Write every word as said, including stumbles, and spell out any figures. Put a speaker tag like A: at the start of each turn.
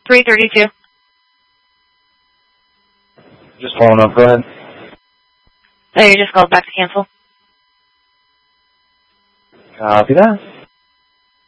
A: three thirty-two.
B: Just following up, go ahead.
A: Oh, you just called back to cancel?
B: Copy that.